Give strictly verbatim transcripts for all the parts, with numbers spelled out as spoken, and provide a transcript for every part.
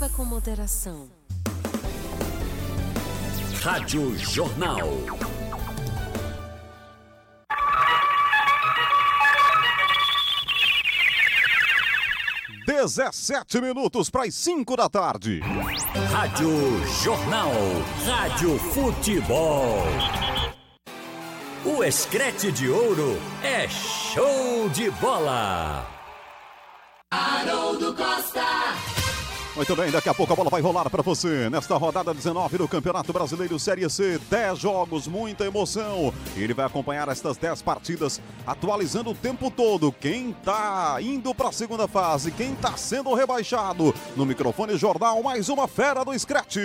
Beba com moderação. Rádio Jornal. dezessete minutos para as cinco da tarde. Rádio Jornal. Rádio Futebol. O Escrete de Ouro é show de bola. Haroldo Costa. Muito bem, daqui a pouco a bola vai rolar para você. Nesta rodada dezenove do Campeonato Brasileiro Série C, dez jogos, muita emoção. E ele vai acompanhar estas dez partidas, atualizando o tempo todo. Quem tá indo para a segunda fase, quem tá sendo rebaixado. No microfone Jornal, mais uma fera do Scratch.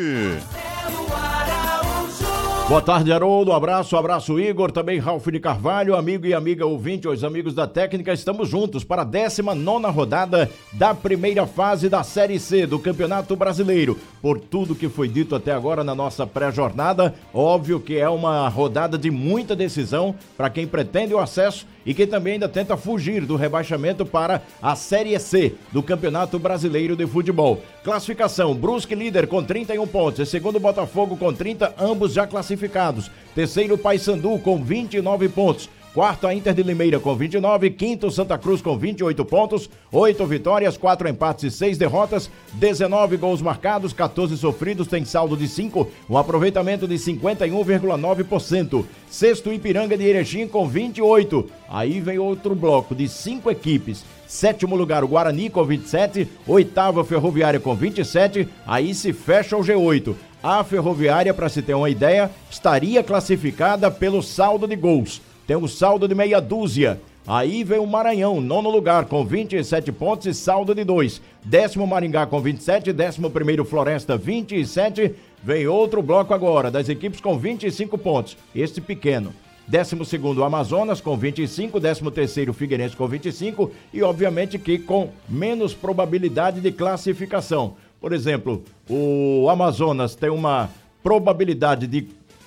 Boa tarde, Haroldo. Um abraço, um abraço, Igor, também Ralf de Carvalho, amigo e amiga ouvinte, os amigos da técnica. Estamos juntos para a décima nona rodada da primeira fase da Série C do Campeonato Brasileiro. Por tudo que foi dito até agora na nossa pré-jornada, óbvio que é uma rodada de muita decisão para quem pretende o acesso e quem também ainda tenta fugir do rebaixamento para a Série C do Campeonato Brasileiro de Futebol. Classificação: Brusque líder com trinta e um pontos, segundo Botafogo com trinta, ambos já classificados. Terceiro Paysandu com vinte e nove pontos. Quarto, a Inter de Limeira com vinte e nove. Quinto, Santa Cruz com vinte e oito pontos. Oito vitórias, quatro empates e seis derrotas. dezenove gols marcados, quatorze sofridos, tem saldo de cinco. Um aproveitamento de cinquenta e um vírgula nove por cento. Sexto, Ipiranga de Erechim com vinte e oito. Aí vem outro bloco de cinco equipes. Sétimo lugar, o Guarani com vinte e sete. Oitavo, Ferroviária com vinte e sete. Aí se fecha o G oito. A Ferroviária, para se ter uma ideia, estaria classificada pelo saldo de gols. Tem um saldo de meia dúzia. Aí vem o Maranhão, nono lugar, com vinte e sete pontos e saldo de dois. Décimo Maringá com vinte e sete, décimo primeiro Floresta vinte e sete. Vem outro bloco agora, das equipes com vinte e cinco pontos, este pequeno. Décimo segundo Amazonas com vinte e cinco, décimo terceiro Figueirense com vinte e cinco e obviamente que com menos probabilidade de classificação. Por exemplo, o Amazonas tem uma probabilidade de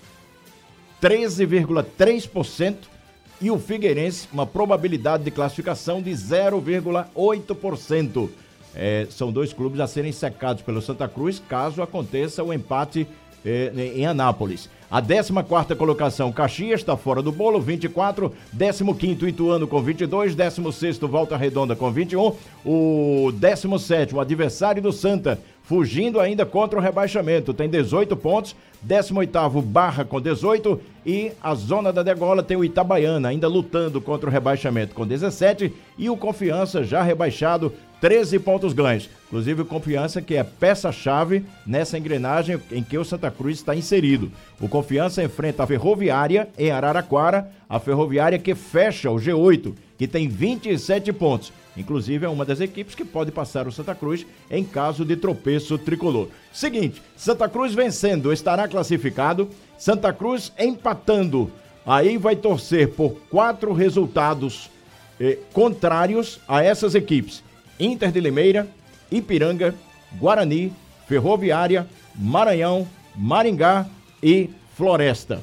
treze vírgula três por cento e o Figueirense uma probabilidade de classificação de zero vírgula oito por cento. É, são dois clubes a serem secados pelo Santa Cruz caso aconteça o empate é, em Anápolis. A décima quarta colocação, Caxias, está fora do bolo, vinte e quatro. Décimo quinto, Ituano com vinte e dois. Décimo sexto, Volta Redonda com vinte e um. O décimo sétimo, adversário do Santa, fugindo ainda contra o rebaixamento, tem dezoito pontos. Décimo oitavo, Barra com dezoito. E a zona da degola tem o Itabaiana, ainda lutando contra o rebaixamento com dezessete. E o Confiança, já rebaixado, treze pontos ganhos. Inclusive o Confiança, que é peça-chave nessa engrenagem em que o Santa Cruz está inserido. O Confiança enfrenta a Ferroviária em Araraquara, a Ferroviária que fecha o G oito, que tem vinte e sete pontos. Inclusive é uma das equipes que pode passar o Santa Cruz em caso de tropeço tricolor. Seguinte, Santa Cruz vencendo estará classificado, Santa Cruz empatando, aí vai torcer por quatro resultados eh, contrários a essas equipes. Inter de Limeira, Ipiranga, Guarani, Ferroviária, Maranhão, Maringá e Floresta.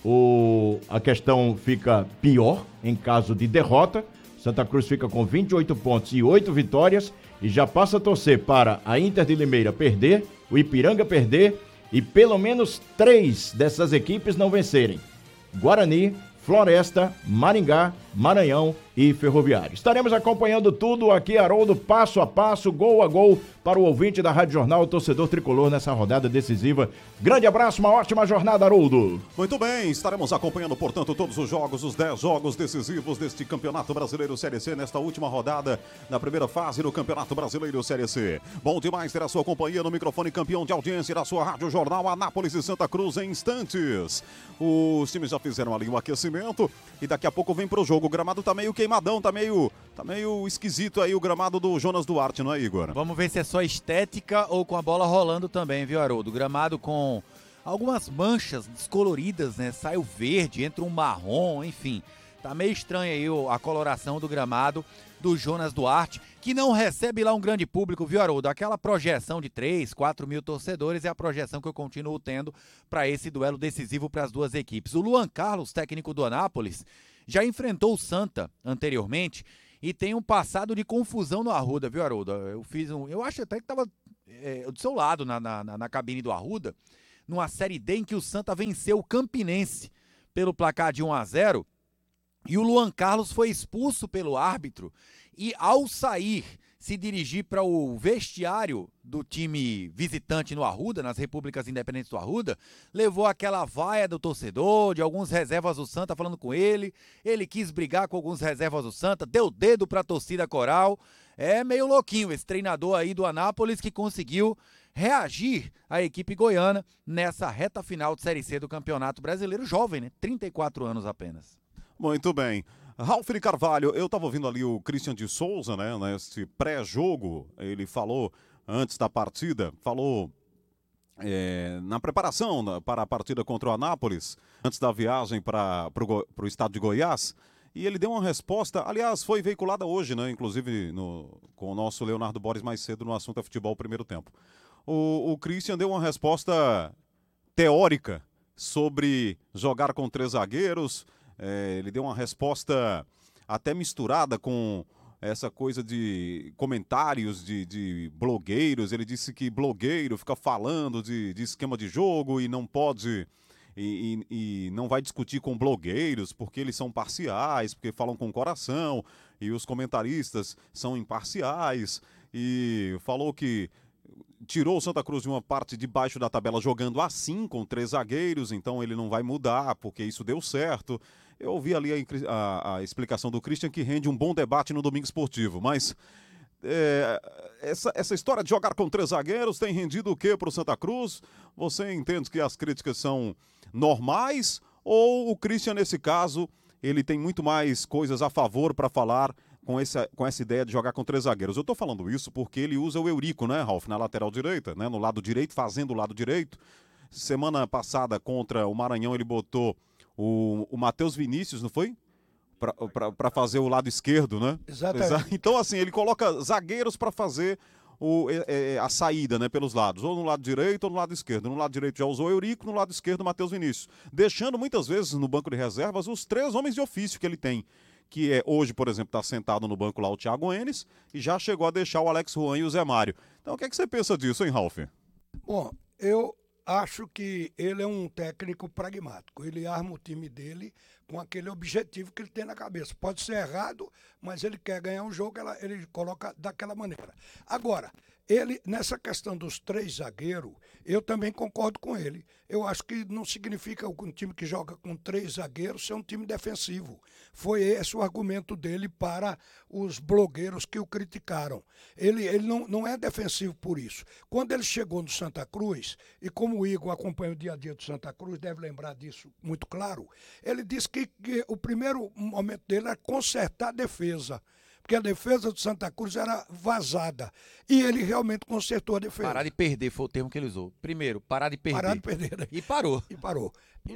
O, a questão fica pior em caso de derrota. Santa Cruz fica com vinte e oito pontos e oito vitórias e já passa a torcer para a Inter de Limeira perder, o Ipiranga perder e pelo menos três dessas equipes não vencerem. Guarani, Floresta, Maringá, Maranhão e Ferroviário. Estaremos acompanhando tudo aqui, Haroldo, passo a passo, gol a gol, para o ouvinte da Rádio Jornal, o torcedor tricolor, nessa rodada decisiva. Grande abraço, uma ótima jornada, Haroldo. Muito bem, estaremos acompanhando, portanto, todos os jogos, os dez jogos decisivos deste Campeonato Brasileiro Série C, nesta última rodada, na primeira fase do Campeonato Brasileiro Série C. Bom demais ter a sua companhia no microfone campeão de audiência da sua Rádio Jornal, Anápolis e Santa Cruz, em instantes. Os times já fizeram ali um aquecimento e daqui a pouco vem pro jogo. O gramado tá meio queimadão, tá meio, tá meio esquisito aí o gramado do Jonas Duarte, não é, Igor? Vamos ver se é só estética ou com a bola rolando também, viu, Haroldo? O gramado com algumas manchas descoloridas, né? Sai o verde, entra um marrom, enfim. Tá meio estranho aí a coloração do gramado do Jonas Duarte, que não recebe lá um grande público, viu, Haroldo? Aquela projeção de três, quatro mil torcedores é a projeção que eu continuo tendo para esse duelo decisivo para as duas equipes. O Luan Carlos, técnico do Anápolis, já enfrentou o Santa anteriormente e tem um passado de confusão no Arruda, viu, Haroldo? Eu fiz um, eu acho até que tava é, do seu lado, na, na, na cabine do Arruda, numa Série D em que o Santa venceu o Campinense pelo placar de um a zero, e o Luan Carlos foi expulso pelo árbitro, e ao sair, se dirigir para o vestiário do time visitante no Arruda, nas Repúblicas Independentes do Arruda, levou aquela vaia do torcedor, de alguns reservas do Santa falando com ele, ele quis brigar com alguns reservas do Santa, deu dedo para a torcida coral. É meio louquinho esse treinador aí do Anápolis que conseguiu reagir à equipe goiana nessa reta final de Série C do Campeonato Brasileiro, jovem, né? trinta e quatro anos apenas. Muito bem. Ralf de Carvalho, eu estava ouvindo ali o Christian de Souza, né, nesse pré-jogo, ele falou, antes da partida, falou é, na preparação na, para a partida contra o Anápolis, antes da viagem para o estado de Goiás, e ele deu uma resposta, aliás, foi veiculada hoje, né, inclusive no, com o nosso Leonardo Borges mais cedo no assunto é futebol primeiro tempo. O, o Christian deu uma resposta teórica sobre jogar com três zagueiros. É, ele deu uma resposta até misturada com essa coisa de comentários de, de blogueiros. Ele disse que blogueiro fica falando de, de esquema de jogo e não pode e, e, e não vai discutir com blogueiros porque eles são parciais, porque falam com o coração e os comentaristas são imparciais. E falou que tirou o Santa Cruz de uma parte de baixo da tabela jogando assim, com três zagueiros, então ele não vai mudar, porque isso deu certo. Eu ouvi ali a, a, a explicação do Christian, que rende um bom debate no Domingo Esportivo, mas é, essa, essa história de jogar com três zagueiros tem rendido o quê para o Santa Cruz? Você entende que as críticas são normais ou o Christian, nesse caso, ele tem muito mais coisas a favor para falar com essa, com essa ideia de jogar com três zagueiros? Eu tô falando isso porque ele usa o Eurico, né, Ralf, na lateral direita, né, no lado direito, fazendo o lado direito. Semana passada contra o Maranhão ele botou o, o Matheus Vinícius, não foi? Para fazer o lado esquerdo, né? Exatamente. Então, assim, ele coloca zagueiros para fazer o, é, é, a saída, né, pelos lados, ou no lado direito ou no lado esquerdo. No lado direito já usou o Eurico, no lado esquerdo o Matheus Vinícius. Deixando muitas vezes no banco de reservas os três homens de ofício que ele tem. Que é hoje, por exemplo, está sentado no banco lá o Thiago Enes e já chegou a deixar o Alex Juan e o Zé Mário. Então, o que é que você pensa disso, hein, Ralf? Bom, eu acho que ele é um técnico pragmático. Ele arma o time dele com aquele objetivo que ele tem na cabeça. Pode ser errado, mas ele quer ganhar um jogo, ele coloca daquela maneira. Agora, ele, nessa questão dos três zagueiros, eu também concordo com ele. Eu acho que não significa um time que joga com três zagueiros ser um time defensivo. Foi esse o argumento dele para os blogueiros que o criticaram. Ele, ele não, não é defensivo por isso. Quando ele chegou no Santa Cruz, e como o Igor acompanha o dia a dia do Santa Cruz, deve lembrar disso muito claro, ele disse que, que o primeiro momento dele era consertar a defesa. Porque a defesa do Santa Cruz era vazada. E ele realmente consertou a defesa. Parar de perder foi o termo que ele usou. Primeiro, parar de perder. Parar de perder. Né? E parou. E parou. E...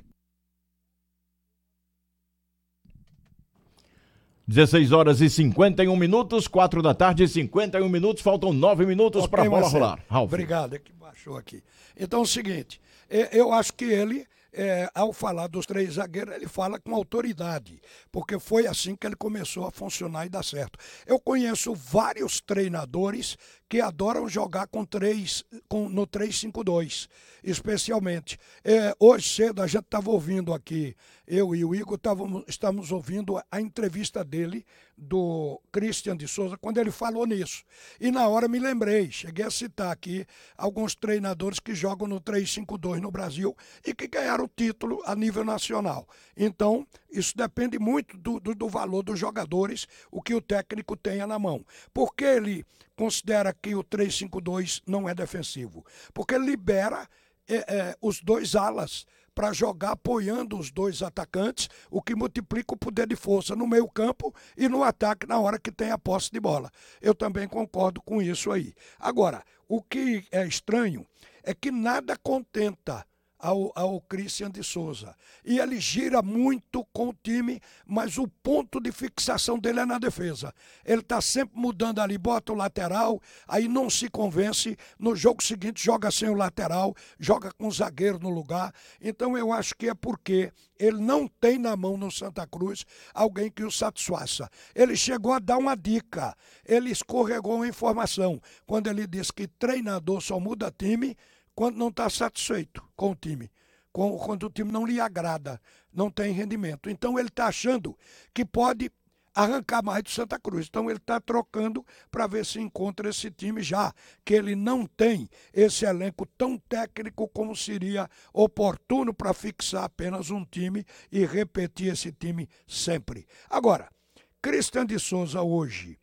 dezesseis horas e cinquenta e um minutos, quatro da tarde, cinquenta e um minutos, faltam nove minutos okay, para a bola Marcelo. rolar. Ralf. Obrigado, é que baixou aqui. Então é o seguinte, eu acho que ele, é, ao falar dos três zagueiros, ele fala com autoridade, porque foi assim que ele começou a funcionar e dar certo. Eu conheço vários treinadores que adoram jogar com três, com, no três cinco dois, especialmente. É, hoje cedo a gente estava ouvindo aqui, eu e o Igor távamos, estávamos ouvindo a entrevista dele, do Christian de Souza, quando ele falou nisso. E na hora me lembrei, cheguei a citar aqui alguns treinadores que jogam no três cinco dois no Brasil e que ganharam o título a nível nacional. Então, isso depende muito do, do, do valor dos jogadores, o que o técnico tenha na mão. Por que ele considera que o três cinco dois não é defensivo? Porque ele libera é, é, os dois alas para jogar apoiando os dois atacantes, o que multiplica o poder de força no meio campo e no ataque na hora que tem a posse de bola. Eu também concordo com isso aí. Agora, o que é estranho é que nada contenta Ao, ao Christian de Souza. E ele gira muito com o time, mas o ponto de fixação dele é na defesa. Ele está sempre mudando ali, bota o lateral, aí não se convence, no jogo seguinte joga sem o lateral, joga com o zagueiro no lugar. Então eu acho que é porque ele não tem na mão no Santa Cruz alguém que o satisfaça. Ele chegou a dar uma dica, ele escorregou uma informação, quando ele disse que treinador só muda time quando não está satisfeito com o time, quando o time não lhe agrada, não tem rendimento. Então ele está achando que pode arrancar mais do Santa Cruz. Então ele está trocando para ver se encontra esse time, já que ele não tem esse elenco tão técnico como seria oportuno para fixar apenas um time e repetir esse time sempre. Agora, Christian de Souza hoje,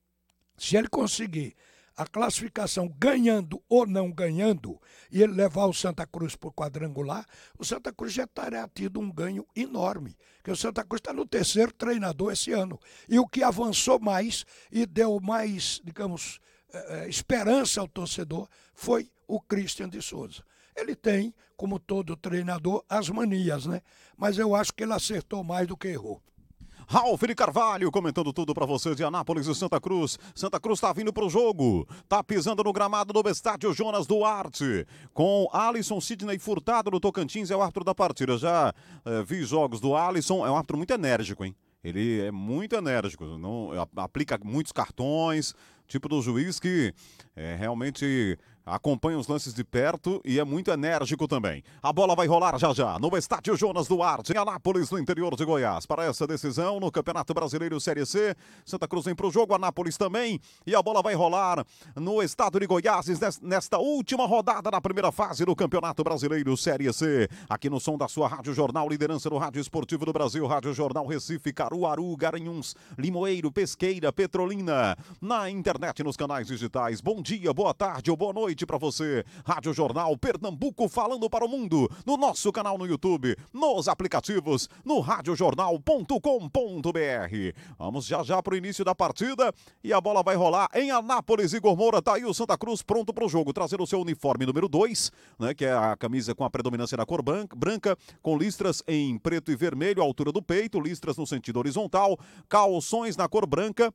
se ele conseguir a classificação ganhando ou não ganhando, e ele levar o Santa Cruz para o quadrangular, o Santa Cruz já teria tido um ganho enorme, porque o Santa Cruz está no terceiro treinador esse ano. E o que avançou mais e deu mais, digamos, eh, esperança ao torcedor foi o Christian de Souza. Ele tem, como todo treinador, as manias, né? Mas eu acho que ele acertou mais do que errou. Ralf de Carvalho comentando tudo pra você de Anápolis e Santa Cruz. Santa Cruz tá vindo pro jogo, tá pisando no gramado do estádio Jonas Duarte, com Alisson Sidney Furtado do Tocantins, é o árbitro da partida. Já é, vi jogos do Alisson, é um árbitro muito enérgico, hein? Ele é muito enérgico, não, aplica muitos cartões, tipo do juiz que é, realmente acompanha os lances de perto e é muito enérgico também. A bola vai rolar já já no estádio Jonas Duarte, em Anápolis, no interior de Goiás. Para essa decisão no Campeonato Brasileiro Série C, Santa Cruz vem pro jogo, Anápolis também. E a bola vai rolar no estado de Goiás nesta última rodada da primeira fase do Campeonato Brasileiro Série C. Aqui no som da sua Rádio Jornal, liderança do Rádio Esportivo do Brasil, Rádio Jornal Recife, Caruaru, Garanhuns, Limoeiro, Pesqueira, Petrolina. Na internet, nos canais digitais. Bom dia, boa tarde ou boa noite para você. Rádio Jornal Pernambuco falando para o mundo, no nosso canal no YouTube, nos aplicativos, no rádio jornal ponto com ponto b r. Vamos já já para o início da partida e a bola vai rolar em Anápolis. Igor Moura, tá aí o Santa Cruz pronto para o jogo, trazendo o seu uniforme número dois, né, que é a camisa com a predominância na cor branca, com listras em preto e vermelho, à altura do peito, listras no sentido horizontal, calções na cor branca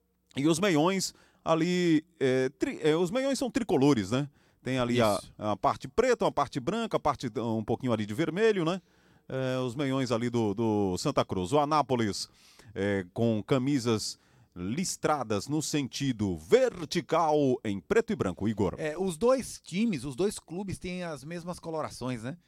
e os meiões ali, é, tri, é, os meiões são tricolores, né? Tem ali a, a parte preta, uma parte branca, a parte um pouquinho ali de vermelho, né? É, os meiões ali do, do Santa Cruz. O Anápolis é, com camisas listradas no sentido vertical em preto e branco, Igor. É, os dois times, os dois clubes têm as mesmas colorações, né?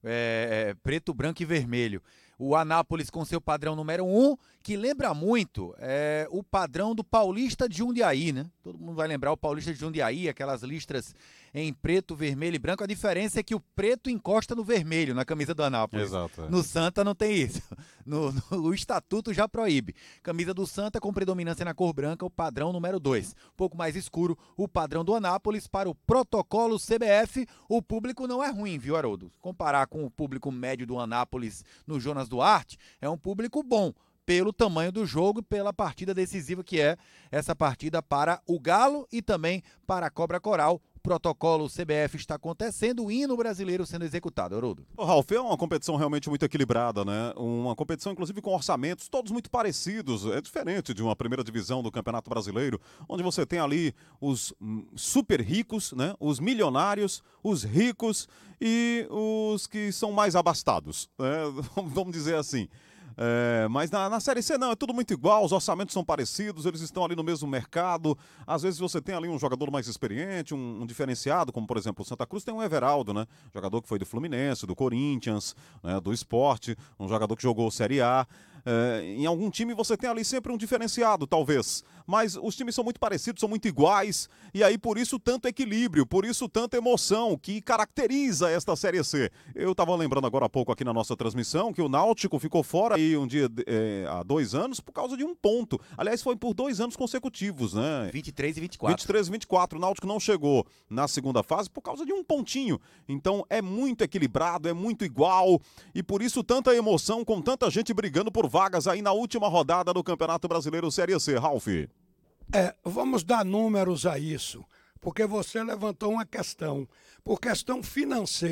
É, é, preto, branco e vermelho. O Anápolis com seu padrão número um, que lembra muito é, o padrão do Paulista de Jundiaí, né? Todo mundo vai lembrar o Paulista de Jundiaí, aquelas listras em preto, vermelho e branco. A diferença é que o preto encosta no vermelho, na camisa do Anápolis. Exato. É. No Santa não tem isso. No, no, o estatuto já proíbe. Camisa do Santa com predominância na cor branca, o padrão número dois. Um pouco mais escuro, o padrão do Anápolis. Para o protocolo C B F, o público não é ruim, viu, Haroldo? Comparar com o público médio do Anápolis no Jonas Duarte, é um público bom, pelo tamanho do jogo e pela partida decisiva que é essa partida para o Galo e também para a Cobra Coral. O protocolo C B F está acontecendo, o hino brasileiro sendo executado, Haroldo. O Ralf, é uma competição realmente muito equilibrada, né? Uma competição, inclusive, com orçamentos todos muito parecidos. É diferente de uma primeira divisão do Campeonato Brasileiro, onde você tem ali os super ricos, né? Os milionários, os ricos e os que são mais abastados, né? Vamos dizer assim. É, mas na, na Série C não, é tudo muito igual, os orçamentos são parecidos, eles estão ali no mesmo mercado. Às vezes você tem ali um jogador mais experiente, um, um diferenciado, como por exemplo o Santa Cruz tem o Everaldo, né? Jogador que foi do Fluminense, do Corinthians, né? Do Sport, um jogador que jogou Série A. É, em algum time você tem ali sempre um diferenciado, talvez, mas os times são muito parecidos, são muito iguais, e aí por isso tanto equilíbrio, por isso tanta emoção que caracteriza esta Série C. Eu estava lembrando agora há pouco aqui na nossa transmissão que o Náutico ficou fora aí um dia é, há dois anos por causa de um ponto. Aliás, foi por dois anos consecutivos, né? vinte e três e vinte e quatro. vinte e três e vinte e quatro. O Náutico não chegou na segunda fase por causa de um pontinho. Então é muito equilibrado, é muito igual, e por isso tanta emoção com tanta gente brigando por vagas aí na última rodada do Campeonato Brasileiro Série C, Ralf. É, vamos dar números a isso, porque você levantou uma questão. Por questão financeira,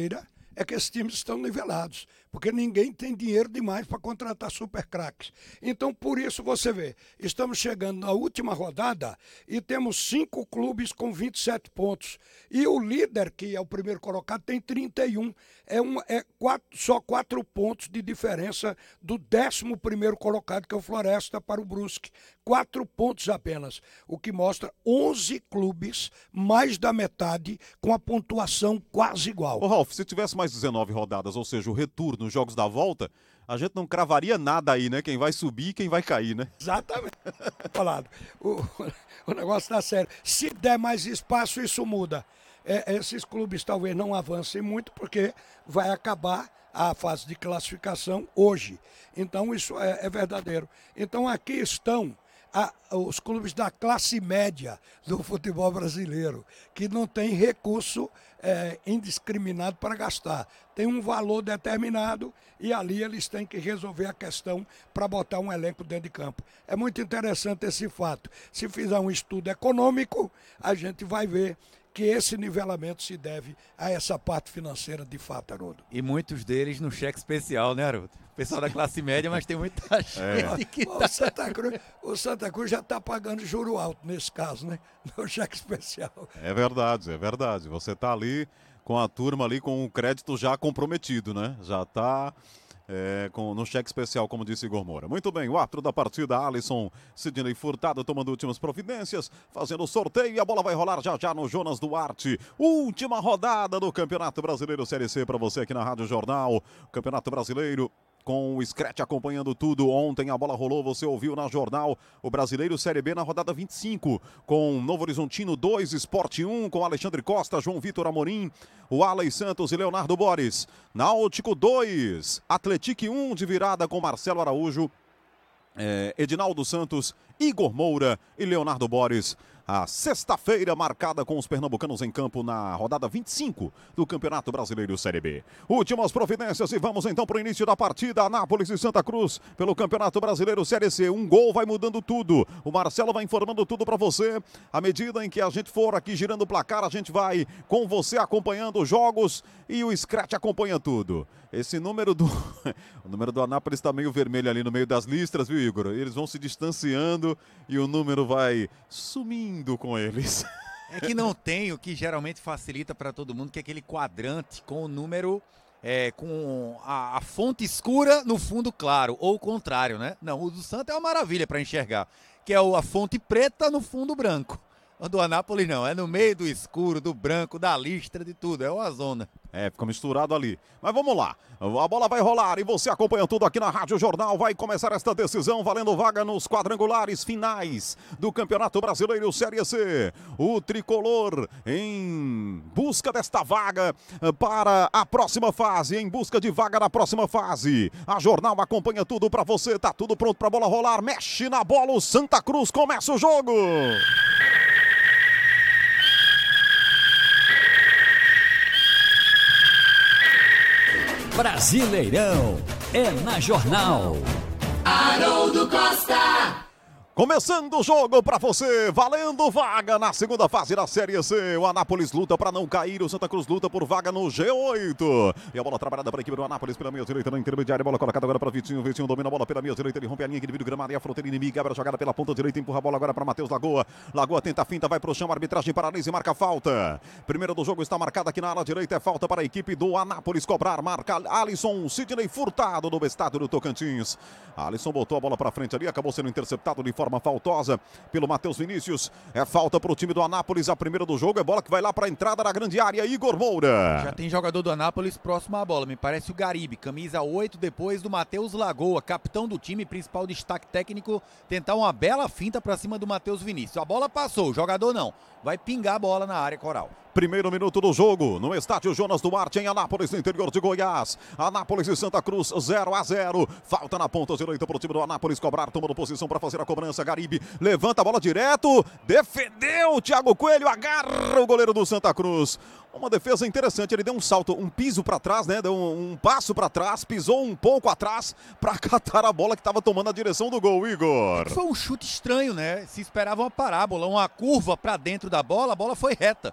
é que esses times estão nivelados, porque ninguém tem dinheiro demais para contratar super craques. Então, por isso você vê, estamos chegando na última rodada e temos cinco clubes com vinte e sete pontos. E o líder, que é o primeiro colocado, tem trinta e um. É, um, é quatro, só quatro pontos de diferença do décimo primeiro colocado, que é o Floresta, para o Brusque. Quatro pontos apenas, o que mostra onze clubes, mais da metade, com a pontuação quase igual. Ô Ralf, se tivesse mais dezenove rodadas, ou seja, o retorno, os jogos da volta, a gente não cravaria nada aí, né? Quem vai subir e quem vai cair, né? Exatamente. Falado. O, o negócio tá sério. Se der mais espaço, isso muda. É, esses clubes talvez não avancem muito, porque vai acabar a fase de classificação hoje. Então, isso é, é verdadeiro. Então, aqui estão a, os clubes da classe média do futebol brasileiro, que não tem recurso é, indiscriminado para gastar. Tem um valor determinado e ali eles têm que resolver a questão para botar um elenco dentro de campo. É muito interessante esse fato. Se fizer um estudo econômico, a gente vai ver que esse nivelamento se deve a essa parte financeira de fato, Haroldo. E muitos deles no cheque especial, né, Haroldo? Pessoal da classe média, mas tem muita gente É. que O tá... Santa Cruz, o Santa Cruz já está pagando juro alto nesse caso, né? No cheque especial. É verdade, é verdade. Você tá ali com a turma ali com o crédito já comprometido, né? Já tá é, com, no cheque especial, como disse Igor Moura. Muito bem, o árbitro da partida, Alisson Sidney Furtado, tomando últimas providências, fazendo o sorteio e a bola vai rolar já já no Jonas Duarte. Última rodada do Campeonato Brasileiro Série C para você aqui na Rádio Jornal. Campeonato Brasileiro com o Scratch acompanhando tudo. Ontem a bola rolou, você ouviu na Jornal, o Brasileiro Série B na rodada vinte e cinco, com Novo Horizontino dois, Sport um, com Alexandre Costa, João Vitor Amorim, o Alex Santos e Leonardo Boris. Náutico dois, Atlético um de virada com Marcelo Araújo, é, Edinaldo Santos, Igor Moura e Leonardo Boris. A sexta-feira marcada com os pernambucanos em campo na rodada vinte e cinco do Campeonato Brasileiro Série B. Últimas providências e vamos então para o início da partida. Anápolis e Santa Cruz pelo Campeonato Brasileiro Série C. Um gol vai mudando tudo. O Marcelo vai informando tudo para você. À medida em que a gente for aqui girando o placar, a gente vai com você acompanhando os jogos e o Scratch acompanha tudo. Esse número do... o número do Anápolis está meio vermelho ali no meio das listras, viu, Igor? Eles vão se distanciando e o número vai sumindo com eles. É que não tem o que geralmente facilita para todo mundo, que é aquele quadrante com o número, é, com a, a fonte escura no fundo claro, ou o contrário, né? Não, o do Santa é uma maravilha para enxergar, que é o, a fonte preta no fundo branco. O do Anápolis não, é no meio do escuro, do branco, da listra, de tudo, é uma zona. É, fica misturado ali. Mas vamos lá, a bola vai rolar e você acompanha tudo aqui na Rádio Jornal. Vai começar esta decisão valendo vaga nos quadrangulares finais do Campeonato Brasileiro Série C. O Tricolor em busca desta vaga para a próxima fase, em busca de vaga na próxima fase. A Jornal acompanha tudo para você, tá tudo pronto para a bola rolar. Mexe na bola, o Santa Cruz começa o jogo. Brasileirão é na Jornal. Haroldo Costa. Começando o jogo para você, valendo vaga na segunda fase da Série C. O Anápolis luta para não cair, o Santa Cruz luta por vaga no G oito. E a bola trabalhada para a equipe do Anápolis pela meia direita na intermediária. Bola colocada agora para Vitinho. Vitinho domina a bola pela meia direita. Ele rompe a linha que divide o gramado e a fronteira inimiga. Abre a jogada pela ponta direita. Empurra a bola agora para Matheus Lagoa. Lagoa tenta a finta, vai para o chão. Arbitragem paralisa e marca falta. Primeiro do jogo está marcada aqui na ala direita. É falta para a equipe do Anápolis cobrar. Marca Alisson Sidney Furtado do estado do Tocantins. Alisson botou a bola para frente ali. Acabou sendo interceptado de forma faltosa pelo Matheus Vinícius. É falta para o time do Anápolis. A primeira do jogo é bola que vai lá para a entrada da grande área. Igor Moura. Já tem jogador do Anápolis próximo à bola. Me parece o Garibe, camisa oito, depois do Matheus Lagoa, capitão do time, principal destaque técnico, tentar uma bela finta para cima do Matheus Vinícius. A bola passou, o jogador não. Vai pingar a bola na área coral. Primeiro minuto do jogo, no estádio Jonas Duarte, em Anápolis, no interior de Goiás. Anápolis e Santa Cruz, zero a zero. Falta na ponta direita para o time do Anápolis cobrar, tomando posição para fazer a cobrança. Garibe levanta a bola direto, defendeu o Thiago Coelho, agarra o goleiro do Santa Cruz. Uma defesa interessante, ele deu um salto, um piso para trás, né? Deu um, um passo para trás, pisou um pouco atrás para catar a bola que estava tomando a direção do gol, Igor. Foi um chute estranho, né? Se esperava uma parábola, uma curva para dentro da bola, a bola foi reta. O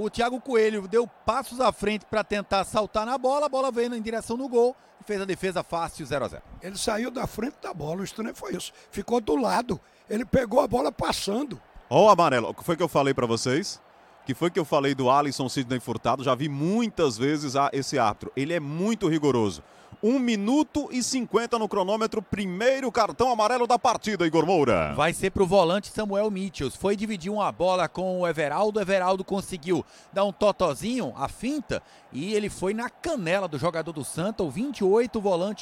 o Thiago Coelho deu passos à frente para tentar saltar na bola, a bola veio em direção no gol e fez a defesa fácil, zero a zero. Ele saiu da frente da bola, o estranho foi isso. Ficou do lado, ele pegou a bola passando. Ó o amarelo, o que foi que eu falei pra vocês? Que foi que eu falei do Alisson Sidney Furtado? Já vi muitas vezes a, esse árbitro. Ele é muito rigoroso. um minuto e cinquenta no cronômetro, primeiro cartão amarelo da partida, Igor Moura. Vai ser pro volante Samuel Mitchells. Foi dividir uma bola com o Everaldo. O Everaldo conseguiu dar um totozinho, a finta, e ele foi na canela do jogador do Santa, o vinte e oito, o volante